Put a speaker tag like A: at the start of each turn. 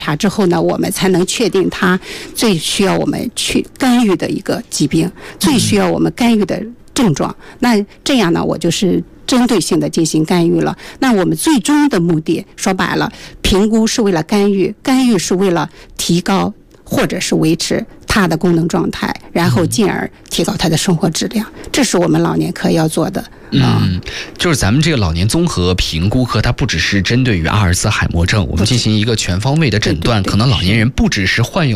A: 查之后呢，我们才能确定他最需要我们去干预的一个疾病，最需要我们干预的症状。那这样呢，我就是针对性的进行干预了。那我们最终的目的，说白了，评估是为了干预，干预是为了提高或者是维持他的功能状态，然后进而提高他的生活质量。这是我们老年科要做的。
B: 就是咱们这个老年综合评估科，它不只是针对于阿尔兹海默症，我们进行一个全方位的诊断，可能老年人不只是患有